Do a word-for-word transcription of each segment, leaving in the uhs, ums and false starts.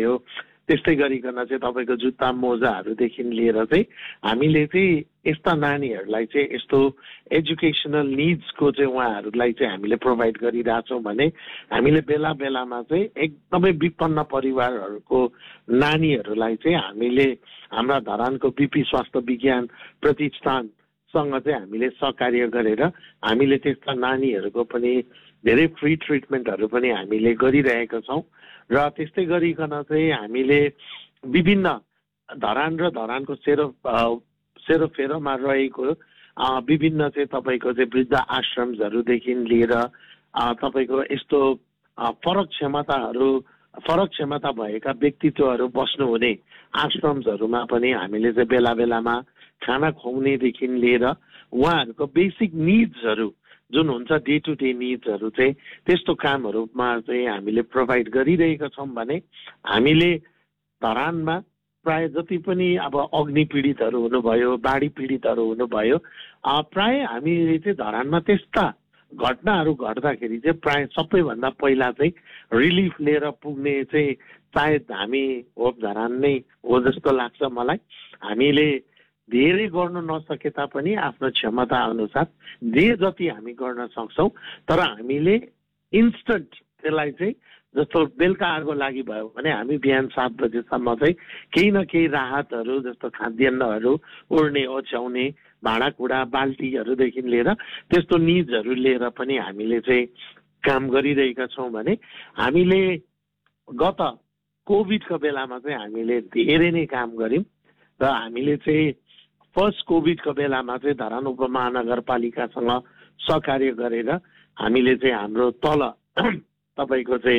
भयो, त्यस्तै गरिकन चाहिँ तपाईँको जुत्ता मोजाहरूदेखि लिएर चाहिँ हामीले चाहिँ यस्ता नानीहरूलाई चाहिँ यस्तो एजुकेसनल निड्सको चाहिँ उहाँहरूलाई चाहिँ हामीले प्रोभाइड गरिरहेछौँ भने हामीले बेला बेलामा चाहिँ एकदमै विपन्न परिवारहरूको नानीहरूलाई चाहिँ हामीले हाम्रा धरानको बिपी स्वास्थ्य विज्ञान प्रतिष्ठानसँग चाहिँ हामीले सहकार्य गरेर हामीले त्यस्ता नानीहरूको पनि धेरै फ्री ट्रिटमेन्टहरू पनि हामीले गरिरहेका छौँ र त्यस्तै गरिकन चाहिँ हामीले विभिन्न धरान र धरानको सेरो सेरोफेरोमा रहेको विभिन्न चाहिँ तपाईँको चाहिँ वृद्ध आश्रमहरूदेखि लिएर तपाईँको यस्तो फरक क्षमताहरू फरक क्षमता भएका व्यक्तित्वहरू बस्नुहुने आश्रमहरूमा पनि हामीले चाहिँ बेला बेलामा खाना खुवाउनेदेखि लिएर उहाँहरूको बेसिक निड्सहरू जुन हुन्छ डे टु डे निड्सहरू चाहिँ त्यस्तो कामहरूमा चाहिँ हामीले प्रोभाइड गरिरहेका छौँ भने हामीले धरानमा प्राय जति पनि अब अग्नि पीडितहरू हुनुभयो, बाढी पीडितहरू हुनुभयो, प्राय हामीले चाहिँ धरानमा त्यस्ता घटनाहरू घट्दाखेरि चाहिँ प्राय सबैभन्दा पहिला चाहिँ रिलिफ लिएर पुग्ने चाहिँ सायद हामी होप धरान नै हो जस्तो लाग्छ मलाई। हामीले धेरै गर्न नसके तापनि आफ्नो क्षमता अनुसार जे जति हामी गर्न सक्छौँ, तर हामीले इन्स्टन्ट त्यसलाई चाहिँ जस्तो बेलुका आगो लागि भयो भने हामी बिहान सात बजेसम्म चाहिँ केही न केही राहतहरू जस्तो खाद्यान्नहरू ओढ्ने ओछ्याउने भाँडाकुँडा बाल्टीहरूदेखि लिएर त्यस्तो निड्सहरू लिएर पनि हामीले चाहिँ काम गरिरहेका छौँ भने हामीले गत कोभिडको बेलामा चाहिँ हामीले धेरै नै काम गऱ्यौँ र हामीले चाहिँ फर्स्ट कोभिडको बेलामा चाहिँ धरान उपमहानगरपालिकासँग सहकार्य गरेर हामीले चाहिँ हाम्रो तल तपाईँको चाहिँ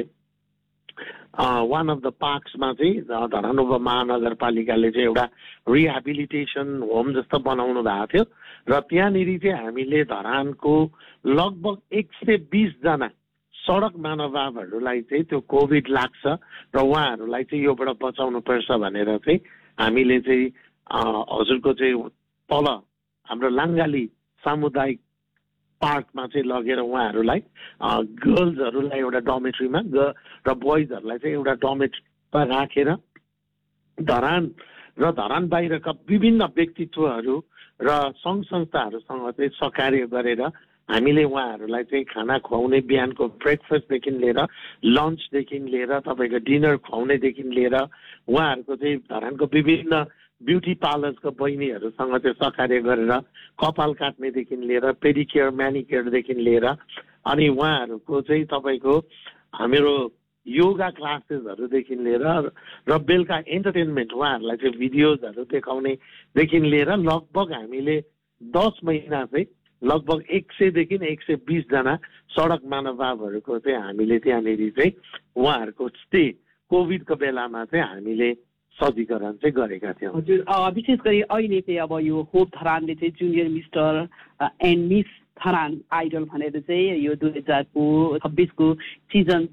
वान अफ द पार्क्समा चाहिँ धरान उपमहानगरपालिकाले चाहिँ एउटा रिहेबिलिटेसन होम जस्तो बनाउनु भएको थियो र त्यहाँनिर चाहिँ हामीले धरानको लगभग एक सय बिसजना सडक महानुभावहरूलाई चाहिँ त्यो कोभिड लाग्छ र उहाँहरूलाई चाहिँ योबाट बचाउनु पर्छ भनेर चाहिँ हामीले चाहिँ हजुरको चाहिँ तल हाम्रो लाङ्गाली सामुदायिक पार्कमा चाहिँ लगेर उहाँहरूलाई गर्ल्सहरूलाई एउटा डोमेट्रीमा र बोइजहरूलाई चाहिँ एउटा डोमेट्रीमा राखेर धरान र धरान बाहिरका विभिन्न व्यक्तित्वहरू र सङ्घ संस्थाहरूसँग चाहिँ सहकार्य गरेर हामीले उहाँहरूलाई चाहिँ खाना खुवाउने बिहानको ब्रेकफास्टदेखि लिएर लन्चदेखि लिएर तपाईँको डिनर खुवाउनेदेखि लिएर उहाँहरूको चाहिँ धरानको विभिन्न ब्युटी पार्लर्सको बहिनीहरूसँग चाहिँ सहकार्य गरेर कपाल काट्नेदेखि लिएर पेडिकेयर म्यानिकेयरदेखि लिएर अनि उहाँहरूको चाहिँ तपाईँको हाम्रो योगा क्लासेसहरूदेखि लिएर र बेलुका इन्टरटेनमेन्ट उहाँहरूलाई चाहिँ भिडियोजहरू देखाउनेदेखि लिएर लगभग हामीले दस महिना चाहिँ लगभग एक सयदेखि एक सय बिसजना सडक महानुभावहरूको चाहिँ हामीले त्यहाँनिर चाहिँ उहाँहरूको स्टे कोभिडको बेलामा चाहिँ हामीले सज्जीकरण चाहिँ गरेका थियौँ। हजुर, विशेष गरी अहिले चाहिँ अब यो होप धरानले चाहिँ junior mister and miss Dharan idol भनेर चाहिँ यो दुई हजारको छब्बिसको सिजन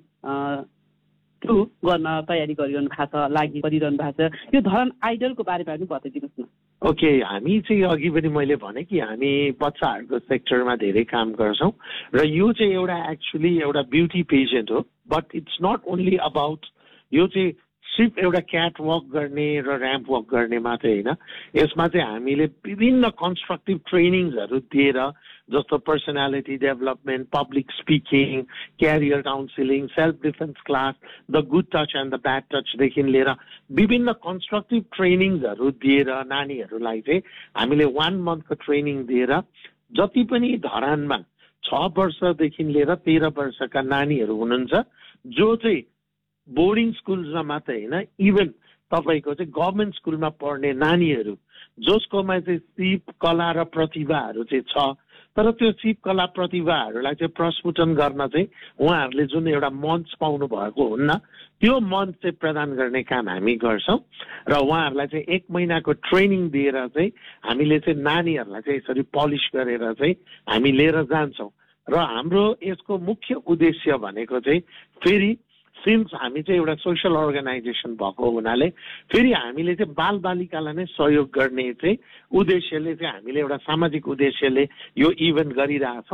टू गर्न तयारी गरिरहनु भएको छ, लागि गरिरहनु भएको छ। यो धरान आइडलको बारेमा पनि बताइदिनुहोस् न। ओके, हामी चाहिँ अघि पनि मैले भने कि हामी बच्चाहरूको सेक्टरमा धेरै काम गर्छौँ र यो चाहिँ एउटा एक्चुली एउटा ब्युटी पेजेन्ट हो, but it's not only about यो चाहिँ सिर्फ एउटा क्याट वक गर्ने र ऱ्याम्प वक गर्ने मात्रै होइन, यसमा चाहिँ हामीले विभिन्न कन्स्ट्रक्टिभ ट्रेनिङ्सहरू दिएर जस्तो personality development, public speaking, career counselling, self defence class, the good touch and the bad टचदेखि लिएर विभिन्न कन्स्ट्रक्टिभ ट्रेनिङ्सहरू दिएर नानीहरूलाई चाहिँ हामीले वान मन्थको ट्रेनिङ दिएर जति पनि धरानमा छ वर्षदेखि लिएर तेह्र वर्षका नानीहरू हुनुहुन्छ जो चाहिँ बोर्डिङ स्कुल्समा मात्रै होइन, इभन तपाईँको चाहिँ गभर्मेन्ट स्कुलमा पढ्ने नानीहरू जसकोमा चाहिँ सिप कला र प्रतिभाहरू चाहिँ छ, तर त्यो सिप कला प्रतिभाहरूलाई चाहिँ प्रस्फुटन गर्न चाहिँ उहाँहरूले जुन एउटा मञ्च पाउनु भएको हुन्न, त्यो मञ्च चाहिँ प्रदान गर्ने काम हामी गर्छौँ र उहाँहरूलाई चाहिँ एक महिनाको ट्रेनिङ दिएर चाहिँ हामीले चाहिँ नानीहरूलाई चाहिँ यसरी पलिस गरेर चाहिँ हामी लिएर जान्छौँ र हाम्रो यसको मुख्य उद्देश्य भनेको चाहिँ फेरि सिन्स हामी चाहिँ एउटा सोसल अर्गनाइजेसन भएको हुनाले फेरि हामीले चाहिँ बाल बालिकालाई नै सहयोग गर्ने चाहिँ उद्देश्यले चाहिँ हामीले एउटा सामाजिक उद्देश्यले यो इभेन्ट गरिरहेछौँ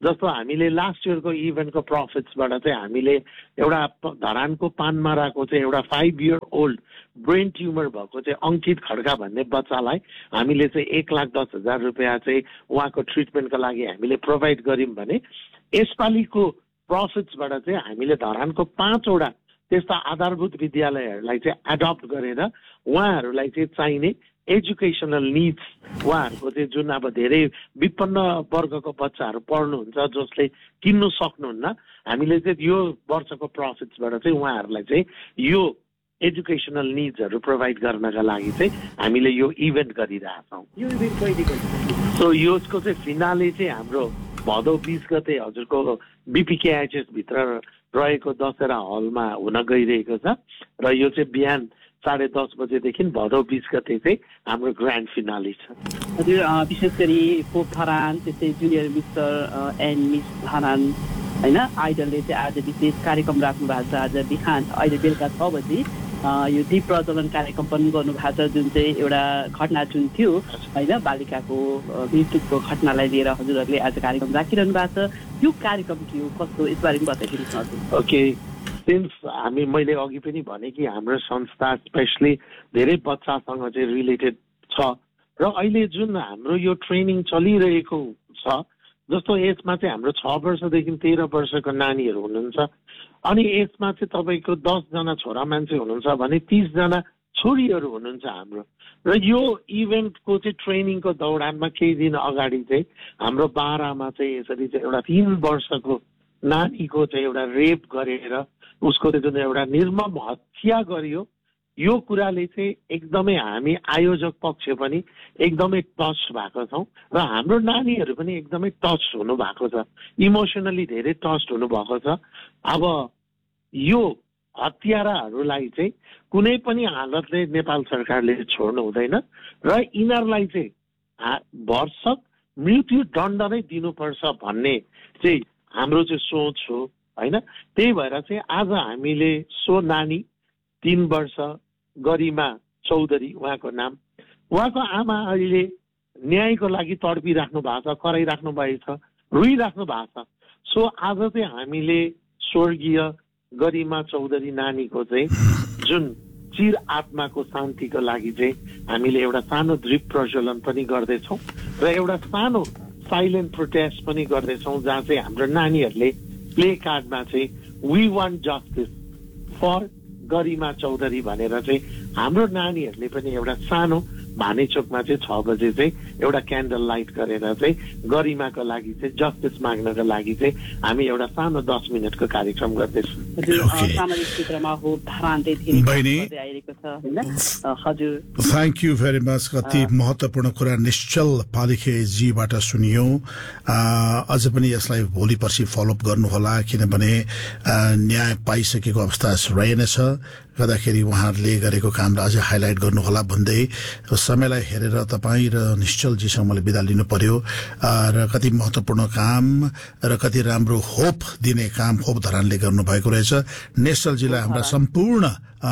जस्तो हामीले लास्ट इयरको इभेन्टको प्रफिट्सबाट चाहिँ हामीले एउटा धरानको पानमाराको चाहिँ एउटा five year old brain tumour भएको चाहिँ अङ्कित खड्का भन्ने बच्चालाई हामीले चाहिँ एक लाख दस हजार रुपियाँ चाहिँ उहाँको ट्रिटमेन्टको लागि हामीले प्रोभाइड गर्यौँ भने यसपालिको प्रफिट्सबाट चाहिँ हामीले धरानको पाँचवटा त्यस्ता आधारभूत विद्यालयहरूलाई चाहिँ एडप्ट गरेर उहाँहरूलाई चाहिँ चाहिने एजुकेसनल निड्स उहाँहरूको चाहिँ जुन अब धेरै विपन्न वर्गको बच्चाहरू पढ्नुहुन्छ जसले किन्नु सक्नुहुन्न हामीले चाहिँ यो वर्षको प्रफिट्सबाट चाहिँ उहाँहरूलाई चाहिँ यो एजुकेसनल निड्सहरू प्रोभाइड गर्नका लागि चाहिँ हामीले यो इभेन्ट गरिरहेछौँ। यो इभेन्ट कहिलेको सो यसको चाहिँ फिनाले चाहिँ हाम्रो भदौ बिस गते हजुरको बिपिकेआइएचएस भित्र रहेको दशहरा हलमा हुन गइरहेको छ र यो चाहिँ बिहान साढे दस बजेदेखि भदौ बिस गते चाहिँ हाम्रो ग्रान्ड फिनाले छ। हजुर विशेष गरी पोप धरान त्यस्तै junior mister and miss Dharan होइन आइडलले चाहिँ आज विशेष कार्यक्रम राख्नु भएको छ। आज बिहान अहिले बेलुका छ बजी यो दीप प्रज्वलन कार्यक्रम पनि गर्नुभएको छ जुन चाहिँ एउटा घटना जुन थियो होइन बालिकाको मृत्युको घटनालाई लिएर हजुरहरूले आज कार्यक्रम राखिरहनु भएको छ। यो कार्यक्रम के हो कस्तो यसबारे पनि बताइदिनुहोस् न हजुर। ओके सिन्स हामी मैले अघि पनि भने कि हाम्रो संस्था स्पेसली धेरै बच्चासँग चाहिँ रिलेटेड छ र अहिले जुन हाम्रो यो ट्रेनिङ चलिरहेको छ जस्तो यसमा चाहिँ हाम्रो छ वर्षदेखि तेह्र वर्षको नानीहरू हुनुहुन्छ अनि यसमा चाहिँ तपाईँको दसजना छोरा मान्छे हुनुहुन्छ भने तिसजना छोरीहरू हुनुहुन्छ हाम्रो र यो इभेन्टको चाहिँ ट्रेनिङको दौडानमा केही दिन अगाडि चाहिँ हाम्रो बाह्रमा चाहिँ यसरी चाहिँ एउटा तिन वर्षको नानीको चाहिँ एउटा रेप गरेर उसको चाहिँ जुन एउटा निर्मम हत्या गरियो यो कुराले चाहिँ एकदमै हामी आयोजक पक्ष पनि एकदमै टच भएको छौँ र हाम्रो नानीहरू पनि एकदमै टच हुनु भएको छ, इमोसनली धेरै टच हुनु भएको छ। अब यो हत्याराहरूलाई चाहिँ कुनै पनि हालतले नेपाल सरकारले छोड्नु हुँदैन र यिनीहरूलाई चाहिँ भरसक मृत्यु दण्ड नै दिनुपर्छ भन्ने चाहिँ हाम्रो चाहिँ सोच हो होइन। त्यही भएर चाहिँ आज हामीले सो नानी तीन वर्ष गरिमा चौधरी उहाँको नाम, उहाँको आमा अहिले न्यायको लागि तडपिराख्नु भएको छ, कराइराख्नु भएको छ, रोइराख्नु भएको छ। सो आज चाहिँ हामीले स्वर्गीय गरिमा चौधरी नानीको चाहिँ जुन चिर आत्माको शान्तिको लागि चाहिँ हामीले एउटा सानो दीप प्रज्वलन पनि गर्दैछौँ र एउटा सानो साइलेन्ट प्रोटेस्ट पनि गर्दैछौँ जहाँ चाहिँ हाम्रो नानीहरूले प्ले कार्डमा चाहिँ वी वान्ट जस्टिस फर गरिमा चौधरी भनेर चाहिँ हाम्रो नानीहरूले पनि एउटा सानो भानेचोकमा चाहिँ छ बजे चाहिँ एउटा क्यान्डल लाइट गरेर चाहिँ गरिमाको लागि चाहिँ जस्टिस माग्नको लागि चाहिँ हामी एउटा सानो दस मिनटको कार्यक्रम गर्दैछौँ। सामाजिक क्षेत्रमा हो धरान आइरहेको छ होइन। हजुर थ्याङ्क यू भेरी मच। कति महत्त्वपूर्ण कुरा निश्चल पालिखेजीबाट सुनियो। अझ पनि यसलाई भोलि पर्सि फलोअप गर्नुहोला किनभने न्याय पाइसकेको अवस्था रहेनछ गर्दाखेरि उहाँहरूले गरेको कामलाई अझै हाइलाइट गर्नुहोला भन्दै समयलाई हेरेर तपाईँ र निश्चलजीसँग मैले बिदा लिनु पर्यो र कति महत्त्वपूर्ण काम र कति राम्रो होप दिने काम होप धरानले गर्नुभएको रहेछ। निश्चलजीलाई हाम्रा सम्पूर्ण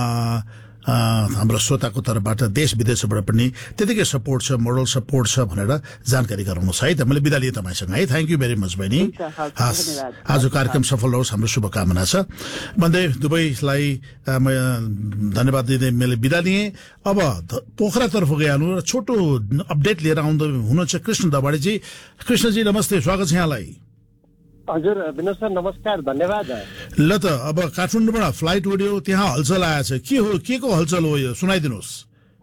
हाम्रो श्रोताको तर्फबाट देश विदेशबाट पनि त्यतिकै सपोर्ट छ, मोरल सपोर्ट छ भनेर जानकारी गराउनुहोस् है त। मैले बिदा लिएँ तपाईँसँग है। थ्याङ्क यू भेरी मच बहिनी। हस् आज कार्यक्रम सफल होस् हाम्रो शुभकामना छ भन्दै दुवैलाई धन्यवाद दिँदै मैले बिदा लिएँ। अब पोखरातर्फ गइहाल्नु र छोटो अपडेट लिएर आउँदै हुनुहुन्छ कृष्ण दवाडीजी। कृष्णजी नमस्ते, स्वागत छ यहाँलाई। हजुर विनोद सर नमस्कार, धन्यवाद। ल त अब काठमाडौँबाट फ्लाइट उड्यो, त्यहाँ हलचल आएछ, के हो के को हलचल हो यो सुनाइदिनुहोस्।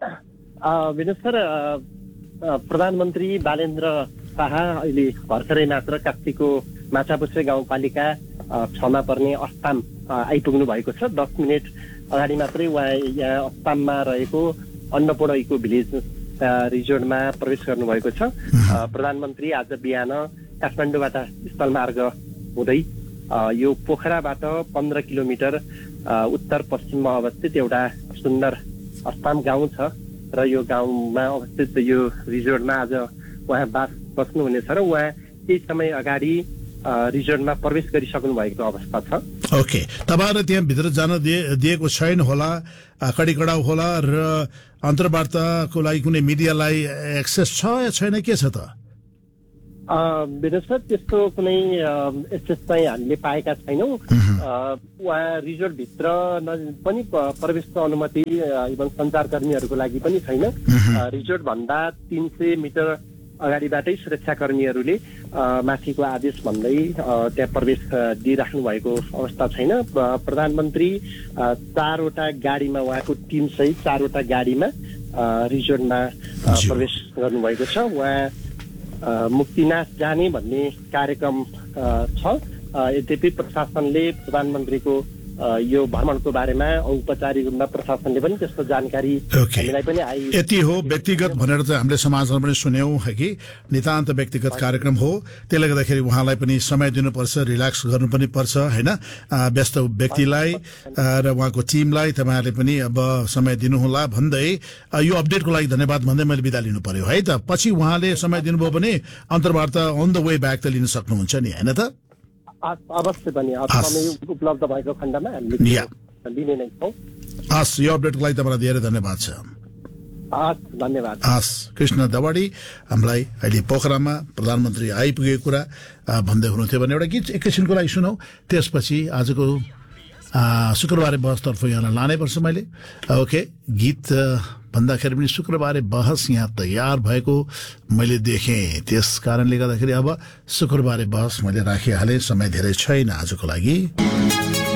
विनोद सर प्रधानमन्त्री बालेन्द्र शाह अहिले भर्खरै मात्र कास्कीको माछापुच्छ्रे गाउँपालिका छमा पर्ने अस्ताम आइपुग्नु भएको छ। दस मिनट अगाडि मात्रै उहाँ यहाँ अस्ताममा रहेको अन्नपूर्ण इको भिलेज रिजोर्टमा प्रवेश गर्नुभएको छ। प्रधानमन्त्री आज बिहान काठमाडौँबाट स्थलमार्ग हुँदै यो पोखराबाट पन्ध्र किलोमिटर उत्तर पश्चिममा अवस्थित एउटा सुन्दर अस्ताम गाउँ छ र यो गाउँमा अवस्थित यो रिजोर्टमा आज उहाँ बास बस्नुहुनेछ र उहाँ केही समय अगाडि रिजोर्टमा प्रवेश गरिसक्नु भएको अवस्था छ। ओके, तपाईँहरू त्यहाँ भित्र जान दिएको छैन होला, कडिकडाउ होला र अन्तर्वार्ताको लागि कुनै मिडियालाई एक्सेस छ या छैन, के छ त? विनोद सर त्यस्तो कुनै एसेस चाहिँ हामीले पाएका छैनौँ। उहाँ रिजोर्टभित्र पनि प्रवेशको अनुमति इभन सञ्चारकर्मीहरूको लागि पनि छैन। रिजोर्ट भन्दा तीन सय मिटर अगाडिबाटै सुरक्षाकर्मीहरूले माथिको आदेश भन्दै त्यहाँ प्रवेश दिइराख्नु भएको अवस्था छैन। प्रधानमन्त्री चारवटा गाडीमा उहाँको टिम सहित चारवटा गाडीमा रिजोर्टमा प्रवेश गर्नुभएको छ। उहाँ मुक्तिनाथ जाने भन्ने कार्यक्रम छ। यद्यपि प्रशासनले प्रधानमन्त्रीको यो भ्रमणको बारेमा औपचारिक रूपमा प्रशासनले पनि त्यस्तो जानकारी हामीलाई पनि आई। यति हो व्यक्तिगत भनेर चाहिँ हामीले समाजमा पनि सुन्यौं है कि नितान्त व्यक्तिगत कार्यक्रम हो। त्यसले गर्दाखेरि उहाँलाई पनि समय दिनुपर्छ, रिल्याक्स गर्नु पनि पर्छ हैन। व्यस्त व्यक्तिलाई र उहाँको टिमलाई तपाईहरुले पनि अब समय दिनुहोला भन्दै यो अपडेटको लागि धन्यवाद भन्दै मैले बिदा लिनु पर्यो है त। पछि उहाँले समय दिनुभयो भने अन्तर्वार्ता अन द वे ब्याक त लिन सक्नुहुन्छ नि हैन त? अवश्य पनि समय उपलब्ध भएको खण्डमा हामीले लिने नै छौँ। हस्, यो अपडेटको लागि तपाईँलाई धेरै धन्यवाद छ। धन्यवाद। हस्, कृष्ण दवाडी हामीलाई अहिले पोखरामा प्रधानमन्त्री आइपुगेको कुरा भन्दै हुनुहुन्थ्यो भने एउटा गीत एकैछिनको लागि सुनौ। त्यसपछि आजको शुक्रबारे बहसतर्फ यहाँलाई लानै पर्छ मैले। ओके, गीत भन्दाखेरि पनि शुक्रबारे बहस यहाँ तयार भएको मैले देखेँ। त्यस कारणले गर्दाखेरि अब शुक्रबारे बहस मैले राखिहालेँ। समय धेरै छैन आजको लागि।